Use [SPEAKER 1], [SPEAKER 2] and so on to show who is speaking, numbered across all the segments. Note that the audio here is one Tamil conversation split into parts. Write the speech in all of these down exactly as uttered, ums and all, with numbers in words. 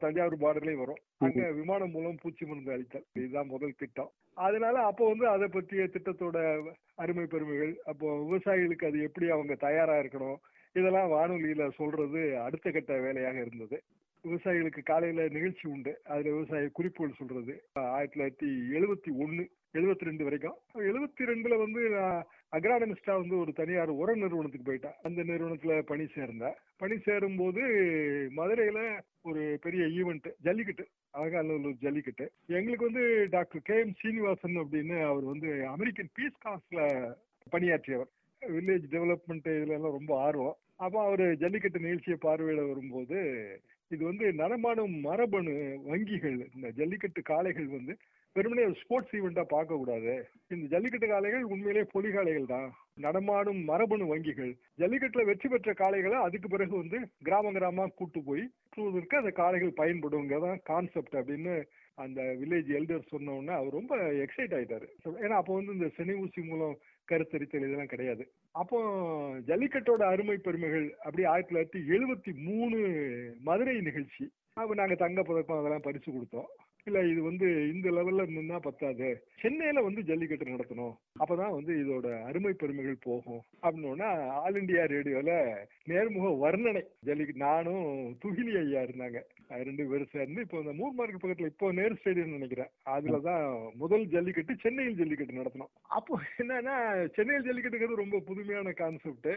[SPEAKER 1] தஞ்சாவூர் பார்டர்லயும் வரும். அங்க விமானம் மூலம் பூச்சி மருந்து அளித்தல், இதுதான் முதல் திட்டம். அதனால அப்போ வந்து அதை பற்றிய திட்டத்தோட அருமை பெருமைகள், அப்போ விவசாயிகளுக்கு அது எப்படி அவங்க தயாரா இருக்கணும், இதெல்லாம் வானொலியில சொல்றது அடுத்த கட்ட வேலையாக இருந்தது. விவசாயிகளுக்கு காலையில நிகழ்ச்சி உண்டு, அதுல விவசாய குறிப்புகள் சொல்றது. ஆயிரத்தி தொள்ளாயிரத்தி எழுபத்தி ஒண்ணு எழுபத்தி ரெண்டு வரைக்கும். எழுபத்தி ரெண்டுல வந்து அக்ரானமிஸ்டா வந்து ஒரு தனியார் உர நிறுவனத்துக்கு போயிட்டேன். அந்த நிறுவனத்துல பணி சேர்ந்தேன். பணி சேரும் போது மதுரையில ஒரு பெரிய ஈவெண்ட், ஜல்லிக்கட்டு, அலங்காநல்லூர் ஜல்லிக்கட்டு. எங்களுக்கு வந்து டாக்டர் கே எம் சீனிவாசன் அப்படின்னு அவர் வந்து அமெரிக்கன் பீஸ் காஸ்ட்ல பணியாற்றியவர். வில்லேஜ் டெவலப்மெண்ட் இதுல எல்லாம் ரொம்ப ஆர்வம். அப்போ அவர் ஜல்லிக்கட்டு நிகழ்ச்சியை பார்வையிட வரும்போது, இது வந்து நடமாடும் மரபணு வங்கிகள், இந்த ஜல்லிக்கட்டு காளைகள் வந்து வெறுமனே ஸ்போர்ட்ஸ் ஈவெண்டா பார்க்க கூடாது, இந்த ஜல்லிக்கட்டு காளைகள் உண்மையிலேயே பொலி காளைகள் தான், நடமாடும் மரபணு வங்கிகள், ஜல்லிக்கட்டுல வெற்றி பெற்ற காளைகளை அதுக்கு பிறகு வந்து கிராம கிராமமா கூட்டு போய் தூவதற்கு அந்த காளைகள் பயன்படுங்கிறதான் கான்செப்ட் அப்படின்னு அந்த வில்லேஜ் எல்டர் சொன்ன உடனே அவர் ரொம்ப எக்ஸைட் ஆயிட்டாரு. ஏன்னா அப்போ வந்து இந்த செனை ஊசி மூலம் கருத்தரித்தல் இதெல்லாம் கிடையாது. அப்போ ஜல்லிக்கட்டோட அருமை பெருமைகள் அப்படி ஆயிரத்தி தொள்ளாயிரத்தி எழுபத்தி மூணு மதுரை நிகழ்ச்சி. அப்ப நாங்க தங்க பதக்கம் அதெல்லாம் பரிசு கொடுத்தோம். இல்ல இது வந்து இந்த லெவல்ல நின்னா பத்தாது, சென்னையில வந்து ஜல்லிக்கட்டு நடத்தணும், அப்பதான் வந்து இதோட அருமை பெருமைகள் போகும் அப்படின்னா ஆல் இண்டியா ரேடியோல நேர்முக வர்ணனை ஜல்லிக்கட்டு, நானும் துகிலி ஐயா இருந்தாங்க, ரெண்டு பேரும் சேர்ந்து இப்போ இந்த மூர் மார்க்கெட் பக்கத்துல இப்போ நேரு ஸ்டேடியம் நினைக்கிறேன், அதுலதான் முதல் ஜல்லிக்கட்டு சென்னையில் ஜல்லிக்கட்டு நடத்தணும். அப்போ என்னன்னா சென்னையில் ஜல்லிக்கட்டுங்கிறது ரொம்ப புதுமையான கான்செப்ட்.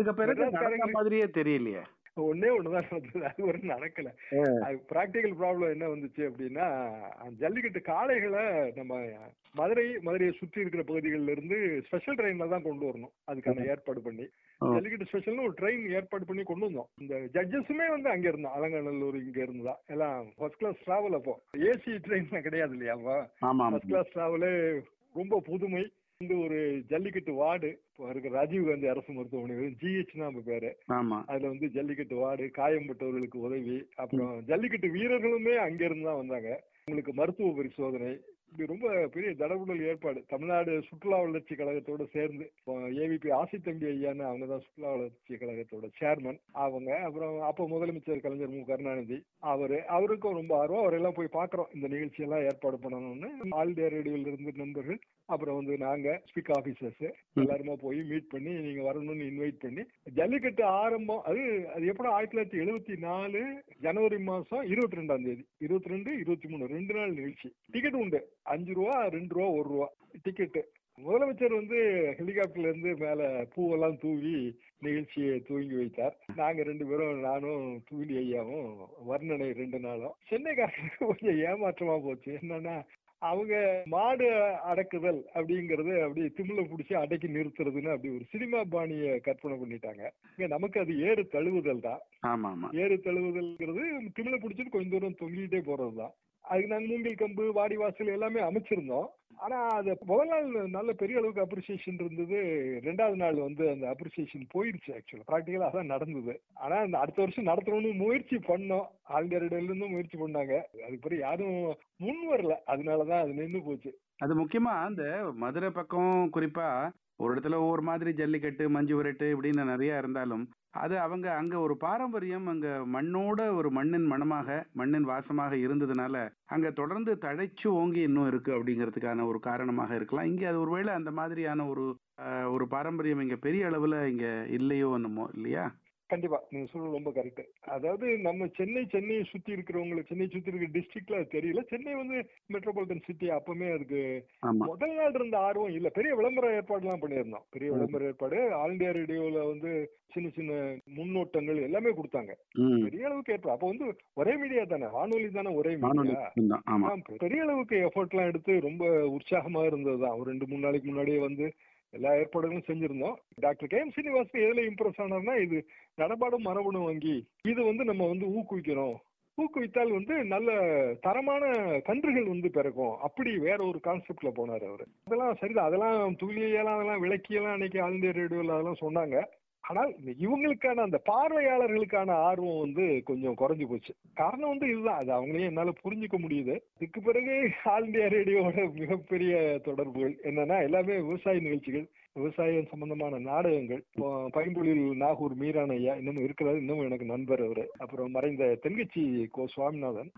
[SPEAKER 2] அதுக்கு மாதிரியே தெரியலையே,
[SPEAKER 1] ஒன்னே ஒண்ணுதான் நடந்தது, அது ஒரு நடக்கல. அது பிராக்டிகல் ப்ராப்ளம் என்ன வந்துச்சு அப்படின்னா, ஜல்லிக்கட்டு காளைகளை நம்ம மதுரை மதுரையை சுற்றி இருக்கிற பகுதிகளில இருந்து ஸ்பெஷல் ட்ரெயின்ல தான் கொண்டு வரணும். அதுக்கான ஏற்பாடு பண்ணி ஜல்லிக்கட்டு ஸ்பெஷல்னு ஒரு ட்ரெயின் ஏற்பாடு பண்ணி கொண்டு வந்தோம். இந்த ஜட்ஜஸுமே வந்து அங்க இருந்தோம், அலங்காநல்லூர் இங்க இருந்ததா எல்லாம் ஃபர்ஸ்ட் கிளாஸ் டிராவல். அப்போ ஏசி ட்ரெயின் கிடையாது இல்லையா, ஃபர்ஸ்ட் கிளாஸ் டிராவலு ரொம்ப புதுமை. இந்த ஒரு ஜல்லிக்கட்டு வார்டு இருக்கிற ராஜீவ்காந்தி அரசு மருத்துவமனை, ஜிஹெச் நம்ம பேரு, அதுல வந்து ஜல்லிக்கட்டு வார்டு, காயம்பட்டவர்களுக்கு உதவி, அப்புறம் ஜல்லிக்கட்டு வீரர்களுமே அங்க இருந்து தான் வந்தாங்க. உங்களுக்கு மருத்துவ பரிசோதனை, இது ரொம்ப பெரிய தடபுடல் ஏற்பாடு. தமிழ்நாடு சுற்றுலா வளர்ச்சி கழகத்தோட சேர்ந்து ஏவிபி ஆசித்தம்பி ஐயான்னு அவங்கதான் சுற்றுலா வளர்ச்சி கழகத்தோட சேர்மன் அவங்க. அப்புறம் அப்போ முதலமைச்சர் கலைஞர் மு கருணாநிதி அவரு, அவருக்கும் ரொம்ப ஆர்வம். அவரெல்லாம் போய் பாக்குறோம் இந்த நிகழ்ச்சி எல்லாம் ஏற்பாடு பண்ணணும்னு. ஆல் இண்டியா ரேடியோல இருந்து நண்பர்கள், அப்புறம் வந்து நாங்க ஸ்பீக் ஆபீசர்ஸ் எல்லாருமா போய் மீட் பண்ணி நீங்க வரணும்னு இன்வைட் பண்ணி ஜல்லிக்கட்டு ஆரம்பம். அது அது எப்படா ஆயிரத்தி தொள்ளாயிரத்தி எழுபத்தி நாலு ஜனவரி மாசம் இருபத்தி ரெண்டாம் தேதி இருபத்தி ரெண்டு இருபத்தி மூணு ரெண்டு நாள் நிகழ்ச்சி. டிக்கெட் உண்டு, அஞ்சு ரூபா, ரெண்டு ரூபா, ஒரு ரூபா டிக்கெட்டு. முதலமைச்சர் வந்து ஹெலிகாப்டர்ல இருந்து மேல பூவெல்லாம் தூவி நிகழ்ச்சியை துவங்கி வைத்தார். நாங்க ரெண்டு பேரும், நானும் தூவி ஐயாவும் வர்ணனை ரெண்டு நாளும். சென்னைக்காரங்களுக்கு கொஞ்சம் ஏமாற்றமா போச்சு. என்னன்னா அவங்க மாடு அடக்குதல் அப்படிங்கறது அப்படி திமில பிடிச்சி அடக்கி நிறுத்துறதுன்னு அப்படி ஒரு சினிமா பாணிய கற்பனை பண்ணிட்டாங்க. நமக்கு அது ஏறு தழுவுதல் தான். ஏறு தழுவுதல்ங்கிறது திமில பிடிச்சிட்டு கொஞ்சம் தூரம் தொங்கிட்டே போறதுதான். அதுக்கு நாங்க மூங்கில் கம்பு, வாடி வாசல் எல்லாமே அமைச்சிருந்தோம். ஆனா அது முதல் நாள் நல்ல பெரிய அளவுக்கு அப்ரிசியேஷன் இருந்தது. ரெண்டாவது நாள் வந்து அந்த அப்ரிசியேஷன் போயிருச்சு. ஆக்சுவலா பிராக்டிகலா அதான் நடந்தது. ஆனா அந்த அடுத்த வருஷம் நடத்தணும்னு முயற்சி பண்ணோம், ஆல்கரிடல இருந்து முயற்சி பண்ணாங்க. அதுக்கு பிறகு யாரும் முன் வரல, அதனாலதான் அது நின்று போச்சு.
[SPEAKER 2] அது முக்கியமா அந்த மதுரை பக்கம் குறிப்பா ஒரு இடத்துல ஒவ்வொரு மாதிரி ஜல்லிக்கட்டு, மஞ்சு விரட்டு இப்படின்னு நிறைய இருந்தாலும் அது அவங்க அங்க ஒரு பாரம்பரியம், அங்க மண்ணோட ஒரு மண்ணின் மனமாக, மண்ணின் வாசமாக இருந்ததுனால அங்க தொடர்ந்து தழைச்சு ஓங்கி இன்னும் இருக்கு அப்படிங்கிறதுக்கான ஒரு காரணமாக இருக்கலாம். இங்க அது ஒருவேளை அந்த மாதிரியான ஒரு ஒரு பாரம்பரியம் இங்க பெரிய அளவுல இங்க இல்லையோ என்னமோ, இல்லையா?
[SPEAKER 1] கண்டிப்பா நீங்க சொல்றது ரொம்ப கரெக்ட். அதாவது நம்ம சென்னை சென்னையை சுத்தி இருக்கிறவங்களுக்கு, சென்னை சுத்தி இருக்கிற டிஸ்ட்ரிக்ட்ல தெரியல. சென்னை வந்து மெட்ரோபாலிட்டன் சிட்டி, அப்பவுமே அதுக்கு முதல் நாள் இருந்த ஆர்வம் இல்ல. பெரிய விளம்பர ஏற்பாடு எல்லாம் பண்ணியிருந்தோம், பெரிய விளம்பர ஏற்பாடு. ஆல் இண்டியா ரேடியோல வந்து சின்ன சின்ன முன்னோட்டங்கள் எல்லாமே கொடுத்தாங்க, பெரிய அளவுக்கு ஏற்பாடு. அப்ப வந்து ஒரே மீடியா தானே, வானொலி தானே ஒரே மீடியா. பெரிய அளவுக்கு எஃபர்ட் எல்லாம் எடுத்து ரொம்ப உற்சாகமா இருந்ததுதான். ஒரு ரெண்டு மூணு நாளைக்கு முன்னாடியே வந்து எல்லா ஏற்பாடுகளும் செஞ்சிருந்தோம். டாக்டர் கே எம் சீனிவாசன் எதுல இம்ப்ரெஸ் ஆனார்னா, இது நடமாடும் மரபணு வங்கி, இது வந்து நம்ம வந்து ஊக்குவிக்கணும், ஊக்குவித்தால் வந்து நல்ல தரமான கன்றுகள் வந்து பிறக்கும், அப்படி வேற ஒரு கான்செப்ட்ல போனார் அவரு. அதெல்லாம் சரிதான், அதெல்லாம் துளியெல்லாம் அதெல்லாம் விளக்கியெல்லாம் அன்னைக்கு ஆல் இண்டியா ரேடியோல அதெல்லாம் சொன்னாங்க. ஆனால் இவங்களுக்கான அந்த பார்வையாளர்களுக்கான ஆர்வம் வந்து கொஞ்சம் குறைஞ்சு போச்சு. காரணம் வந்து இதுதான், அது அவங்களே என்னால புரிஞ்சுக்க முடியுது. இதுக்கு பிறகு ஆல் இண்டியா ரேடியோட மிகப்பெரிய தொடர்புகள் என்னன்னா, எல்லாமே விவசாய நிகழ்ச்சிகள், விவசாயம் சம்பந்தமான நாடகங்கள். பைம்பொழில் நாகூர் மீரான் ஐயா இன்னமும் இருக்கிறாரு, இன்னமும் எனக்கு நண்பர் அவரு. அப்புறம் மறைந்த தென்கட்சி கோ சுவாமிநாதன்,